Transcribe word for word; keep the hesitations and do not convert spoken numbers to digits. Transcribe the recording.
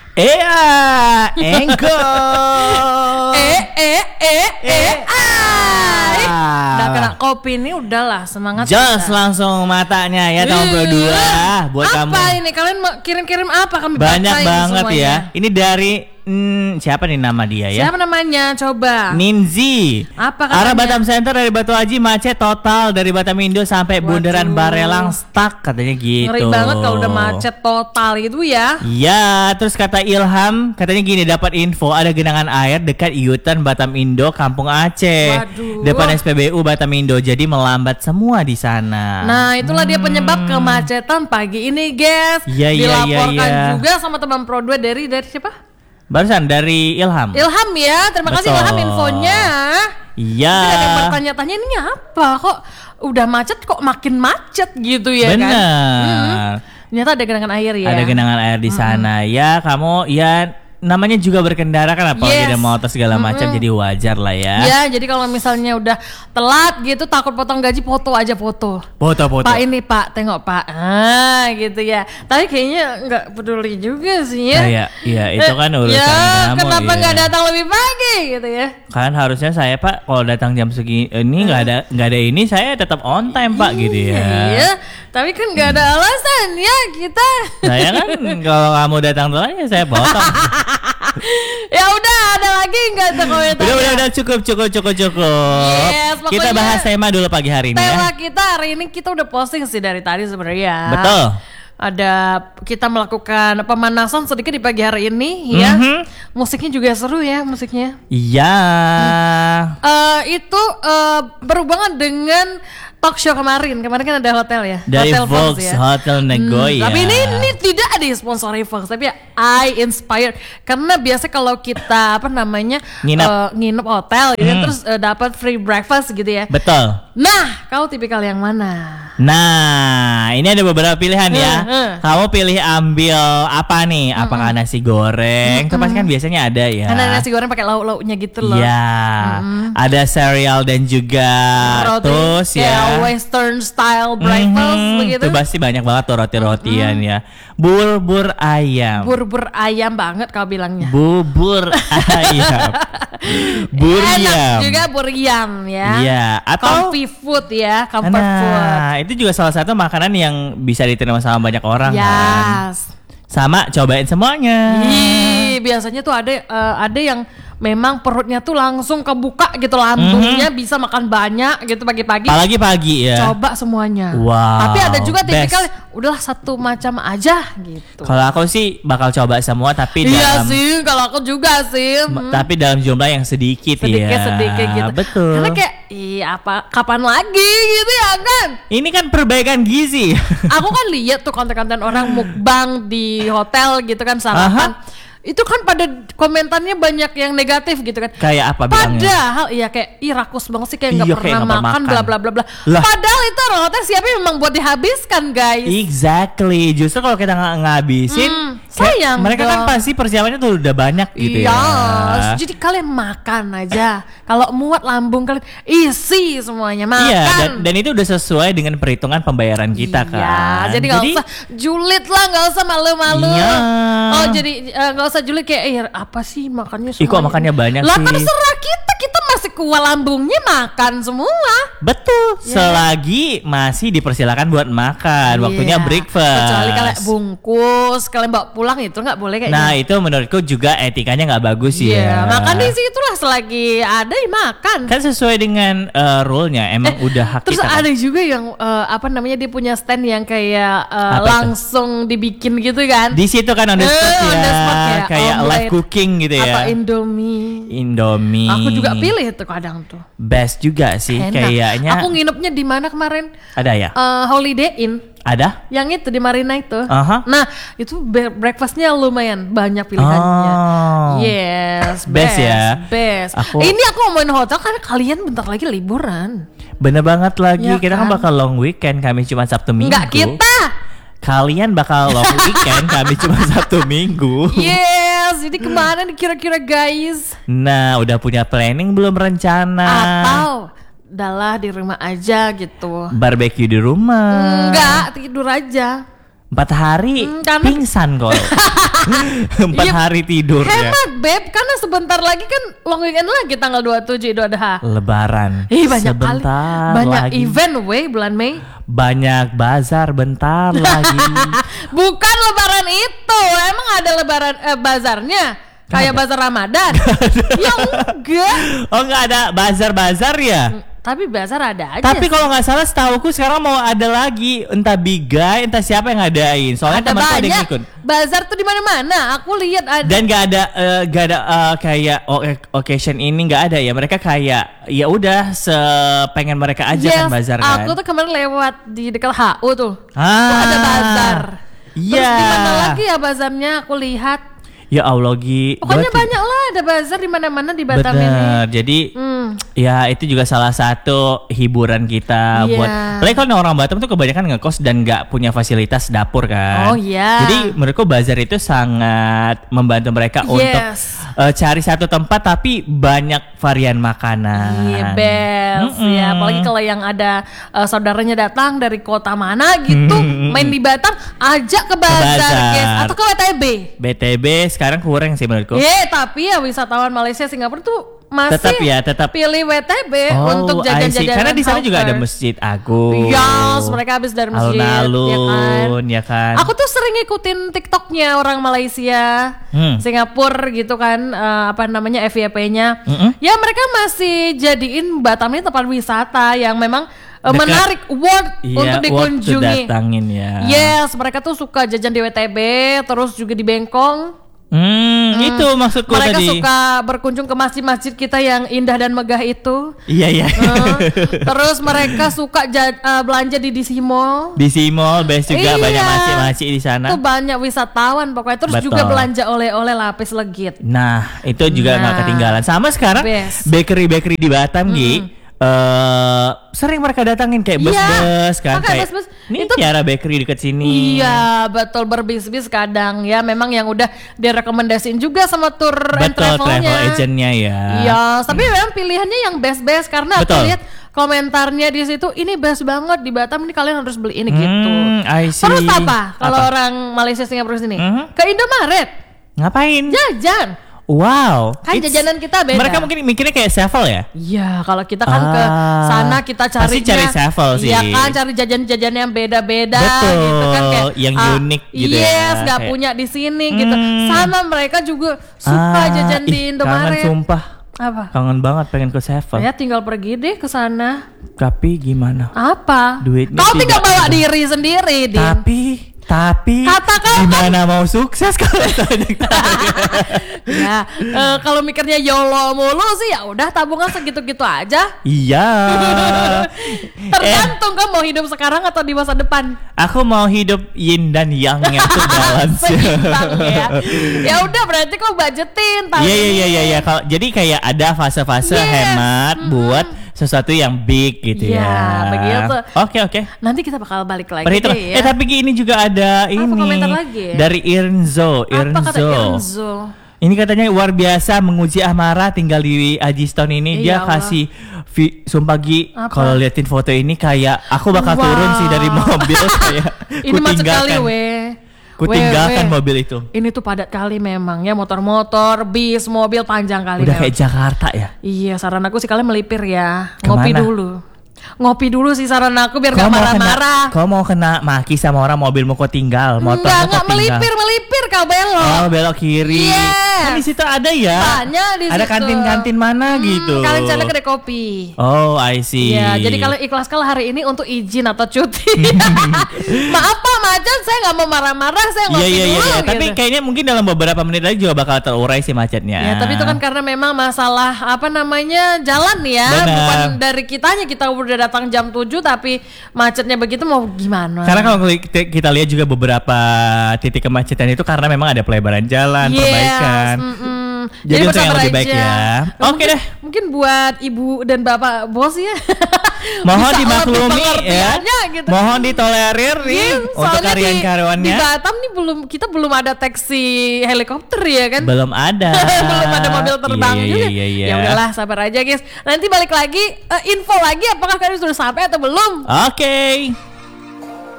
Ea, engko. Eh eh eh eh ah. Udah kena Ah. kopi nih udahlah semangat. Jos kita. langsung matanya ya tahun dua dua buat apa kamu. Apa ini kalian mau kirim-kirim apa kami Banyak bacain banget semuanya. ya. Ini dari hmm, siapa nih nama dia ya? Siapa namanya? Coba. Ninzi. Apa katanya? Arah Batam Center dari Batu Haji macet total dari Batam Indo sampai Waduh. Bundaran Barelang stuck katanya gitu. Ngeri banget kalau udah macet total itu ya. Iya, terus kata Ilham katanya gini, dapat info ada genangan air dekat Yutan Batam Indo Kampung Aceh. Waduh. Depan S P B U Batam Indo jadi melambat semua di sana. Nah itulah dia penyebab kemacetan pagi ini guys. Iya, iya, Dilaporkan iya, iya. juga sama teman Pro dua dari dari siapa? Barusan dari Ilham. Ilham ya, terima kasih Betul. Ilham infonya. Iya. Tapi ada yang bertanya-tanya ini apa kok udah macet kok makin macet gitu ya Bener. kan? Hmm. Ternyata ada genangan air ya. Ada genangan air di sana. Ya, kamu ya namanya juga berkendara kan apalagi Yes. ada motor segala macam jadi wajar lah ya. Ya, jadi kalau misalnya udah telat gitu takut potong gaji, foto aja foto. Foto-foto. Pak ini Pak, tengok Pak. Ah, gitu ya. Tapi kayaknya nggak peduli juga sih ya. Kayak iya itu kan Eh, urusan ya, kamu. kenapa iya. nggak datang lebih pagi gitu ya? Kan harusnya saya Pak kalau datang jam segini ini nggak ada nggak ada ini saya tetap on time Pak gitu ya. Iya, tapi kan nggak ada alasan ya kita. Saya kan kalau kamu datang telat ya saya potong. Ya udah, ada lagi nggak tuh komentar? Udah udah udah cukup cukup cukup cukup. Yes, Kita pokoknya bahas tema dulu pagi hari ini Tema ya. kita hari ini kita udah posting sih dari tadi sebenarnya. Betul. Ada kita melakukan pemanasan sedikit di pagi hari ini ya. Mhm. Musiknya juga seru ya musiknya. Iya. Eh itu eh, berhubungan dengan talk show kemarin. Kemarin kan ada hotel ya. Dari Hotel Vox Fox ya. Hotel Nagoya. Tapi ini ini tidak ada sponsori Fox, tapi ya I inspired karena biasa kalau kita apa namanya Nginep. eh, nginep hotel gitu terus eh, dapat free breakfast gitu ya. Betul. Nah, kau tipikal yang mana? Nah, ini ada beberapa pilihan ya. Hmm, hmm. Kamu pilih ambil apa nih? Apakah nasi goreng? Itu pasti kan biasanya ada ya. Karena nasi goreng pakai lauk-lauknya gitu loh. Iya. Ada cereal dan juga Roti, toast kayak ya. western style breakfast Mhm, begitu. Itu pasti banyak banget tuh roti-rotian ya. Bubur ayam. Bubur ayam banget kau bilangnya. Bubur ayam. Enak Buriam. juga buriam ya. Iya, atau Comfy food ya, comfort food. Nah, itu juga salah satu makanan yang bisa diterima sama banyak orang kan. Yes. Sama cobain semuanya. Ih, biasanya tuh ada eh, ada yang memang perutnya tuh langsung kebuka gitu lambungnya bisa makan banyak gitu pagi-pagi. Apalagi pagi ya. Coba semuanya. Wow, Tapi ada juga best. tipikal udahlah satu macam aja gitu. Kalau aku sih bakal coba semua tapi Iya dalam sih, kalau aku juga sih. ma- Hmm. tapi dalam jumlah yang sedikit, sedikit ya. sedikit gitu. Betul. Karena kayak iya apa kapan lagi gitu ya kan? Ini kan perbaikan gizi. Aku kan lihat tuh konten-konten orang mukbang di hotel gitu kan sarapan. Itu kan pada komentarnya banyak yang negatif gitu kan. Kayak apa bilangnya? Padahal iya kayak ih rakus banget sih kayak nggak Iya, kayak pernah nggak pernah makan makan. bla bla bla bla. Lah. Padahal itu orang hotel siapnya memang buat dihabiskan guys. Exactly. Justru kalau kita nggak ngabisin, Hmm, kayak sayang mereka kan dong. pasti persiapannya tuh udah banyak gitu Iya, ya. jadi kalian makan aja. Kalau muat lambung kalian isi semuanya makan. Iya, dan, dan itu udah sesuai dengan perhitungan pembayaran kita Iya, kan. jadi nggak usah julid lah, nggak usah malu-malu. Iya. Oh, jadi eh, nggak usah julid kayak, eh apa sih makannya Ih, semua? kok makannya banyak lah, sih? kan terserah kita, kita masih kuat lambungnya makan semua. Betul, Iya. selagi masih dipersilakan buat makan, waktunya Iya. breakfast. Kecuali kalian bungkus, kalian bawa pulang itu nggak boleh kayaknya. Nah, itu menurutku juga etikanya nggak bagus Iya, ya. makan di situ lah selagi ada ya makan. Kan sesuai dengan eh, rule-nya, emang udah hak Terus kita. kan? ada juga yang eh, apa namanya dia punya stand yang kayak eh, Apa itu? langsung dibikin gitu kan. Di situ kan on the Eh, spot ya, on the spot ya, kayak omelet live cooking gitu ya. Atau Indomie. Indomie. Aku juga pilih itu kadang tuh. Best juga sih Enak. kayaknya. Aku nginepnya di mana kemarin? Ada ya? Eh, Holiday Inn. Ada? Yang itu di Marina itu. Aha. Nah, itu bre- breakfastnya lumayan banyak pilihannya. Oh. Yes, Best ya. Best. Aku- Ini aku ngomongin hotel karena kalian bentar lagi liburan. Bener banget lagi. Ya Kita kan kan? bakal long weekend, kami cuma Sabtu Minggu. Enggak kita. Kalian bakal long weekend, kami cuma Sabtu Minggu. Yes, jadi kemana nih kira-kira guys? Nah, udah punya planning belum rencana? Atau udahlah di rumah aja gitu. Barbecue di rumah. Enggak, tidur aja. Empat hari Hmm, karena- pingsan kok. Empat Iya, hari tidur ya. Hemat beb, karena sebentar lagi kan long weekend lagi tanggal dua puluh tujuh Idul Adha. Lebaran. Ih banyak kali, Sebentar banyak lagi. event weh bulan Mei. Banyak bazar bentar lagi. Bukan lebaran itu, emang ada lebaran eh, bazarnya? Kayak bazar Ramadan? Ya enggak. Oh nggak ada bazar-bazar ya? Tapi bazar ada aja. Tapi kalau nggak salah setauku sekarang mau ada lagi, entah Bigai, entah siapa yang ngadain. Soalnya ada temanku ada yang banyak. ngikut. Bazar tuh di mana-mana. Aku lihat ada. Dan nggak ada eh, nggak ada eh, kayak o- occasion ini nggak ada ya. Mereka kayak ya udah sepengen mereka aja Yes, kan bazar kan. aku tuh kemarin lewat di dekat H U tuh. Ah, Tuh ada bazar. Iya. Terus di mana lagi ya bazarnya? Aku lihat. Ya Allah Gi. Pokoknya Berarti- banyak lah ada bazar di mana-mana di Batam ini. Bener. Jadi Hmm. ya itu juga salah satu hiburan kita Iya. buat. Apalagi kalau orang Batam tuh kebanyakan ngekos dan nggak punya fasilitas dapur kan. Oh, iya. Jadi menurutku bazar itu sangat membantu mereka Yes. untuk eh, cari satu tempat tapi banyak varian makanan. Iya, best Mm-mm. ya. Apalagi kalau yang ada eh, saudaranya datang dari kota mana gitu, Mm-mm. main di Batam, ajak ke bazar, bazar. guys, atau ke W T B. B T B sekarang kurang sih menurutku. Eh, tapi ya wisatawan Malaysia, Singapura tuh masih Tetap ya, tetap. pilih W T B Oh, untuk I see. jajan-jajan. Karena di sana juga ada masjid agung. Yes, mereka habis dari masjid, Alun-alun, ya ya kan. kan. Aku tuh sering ngikutin TikToknya orang Malaysia, Hmm. Singapura gitu kan, eh, apa namanya F Y P-nya. Mm-mm. Ya mereka masih jadiin Batam ini tempat wisata yang memang eh, Dekat. menarik, worth Iya, untuk worth to dikunjungi. datangin ya. Yes, mereka tuh suka jajan di W T B, terus juga di Bengkong. Hmm, itu maksudku Mereka tadi. suka berkunjung ke masjid-masjid kita yang indah dan megah itu. Iya, iya. Eh, terus mereka suka ja- eh, belanja di D C Mall. Di Simol, best juga Iya. banyak masjid-masjid di sana. Itu banyak wisatawan pokoknya. Terus Betul. juga belanja oleh-oleh lapis legit. Nah, itu juga nggak Nah. ketinggalan. Sama sekarang Best. bakery-bakery di Batam, Gi. eh sering mereka datangin kayak Iya, bus-bus kan, makanya kayak bus-bus. nih Itu- Tiara Bakery deket sini. Iya, betul, berbis-bis kadang ya. Memang yang udah direkomendasiin juga sama tour and Betul, travel travelnya. agentnya ya. Iya, tapi memang pilihannya yang best-best karena Betul. aku lihat komentarnya di situ, ini best banget di Batam, ini kalian harus beli ini gitu. Hmm, I see. Terus apa? Kalau Apa? orang Malaysia Singapura sini Mhm. ke Indomaret Ngapain? jajan. Wow. Kan It's- jajanan kita beda. Mereka mungkin mikirnya kayak sevel ya? Iya, kalau kita kan ke Ah, sana kita cari pasti cari sevel sih. Iya kan, cari jajan-jajan yang beda-beda Betul, gitu kan kayak yang ah, unik gitu ya, Yes, nggak kayak- punya di sini gitu. Hmm. Sana mereka juga suka Ah, jajan di ih, Indomaret. Kangen sumpah. Apa? Kangen banget pengen ke sevel. Ya tinggal pergi deh ke sana. Tapi gimana? Apa? Duitnya Kau tinggal tidak bawa ada. diri sendiri, Din. Tapi tapi Katakan- gimana mau sukses kalau banyak Ya, eh, kalau mikirnya YOLO mulu sih ya udah tabungan segitu-gitu aja. Iya. Tergantung kamu mau hidup sekarang atau di masa depan. Aku mau hidup yin dan yang yang tuh balance. Seimbang ya. Ya udah berarti kau budgetin tahun Iya iya ini. iya iya iya. Kalau jadi kayak ada fase-fase Yes. hemat buat sesuatu yang big gitu Iya, ya. begitu. Oke oke. Nanti kita bakal balik lagi Perhitungan. deh ya. Eh tapi ini juga ada ini komentar lagi? dari Irnzo. Apa kata Irnzo. Irnzo? Ini katanya luar biasa menguji Amara tinggal di Ajiston ini. Iya, Dia Allah. kasih vi, sumpah Gi, Apa? kalau liatin foto ini kayak aku bakal Wow. turun sih dari mobil kayak Ini macet kali weh. kutinggalkan Weh, weh. mobil itu. Ini tuh padat kali memang ya, motor-motor, bis, mobil panjang kali. Udah memang. kayak Jakarta ya. Iya, saran aku sih kalian melipir ya. Kemana? Ngopi dulu. Ngopi dulu sih saran aku biar Kau gak mau kena, marah-marah. kau mau kena maki sama orang mobilmu kau tinggal, motormu Enggak, kau enggak tinggal. melipir, melipir kau belok. Oh belok kiri. Yes. Kan di situ ada ya. Banyak di Ada situ. kantin-kantin mana Hmm, gitu. Kalian cari kedai kopi. Oh I see. Iya, jadi kalian ikhlas kalau hari ini untuk izin atau cuti. Maaf Pak Macan, saya nggak mau marah-marah, saya Iya ngopi iya iya. dulu. iya. Tapi gitu. kayaknya mungkin dalam beberapa menit lagi juga bakal terurai sih macetnya. Ya, tapi itu kan karena memang masalah apa namanya jalan ya, Benar. bukan dari kitanya. Kita udah datang jam tujuh tapi macetnya begitu mau gimana? Karena kalau kita, kita lihat juga beberapa titik kemacetan itu karena memang ada pelebaran jalan, Yes, perbaikan. mm-mm. Jadi untuk yang bersabar lebih baik aja. ya. Oke Mungkin- deh. Mungkin buat ibu dan bapak bos ya. Mohon bisa dimaklumi lebih ya. pengertiannya gitu. Mohon ditolerir nih Iya, untuk soalnya di- karyawan-karyawannya. Di Batam nih belum kita belum ada taksi helikopter ya kan? Belum ada. Belum ada mobil terbang Iya, juga. Iya, iya, Ya iya. udahlah, sabar aja guys. Nanti balik lagi eh, info lagi apakah kalian sudah sampai atau belum? Oke.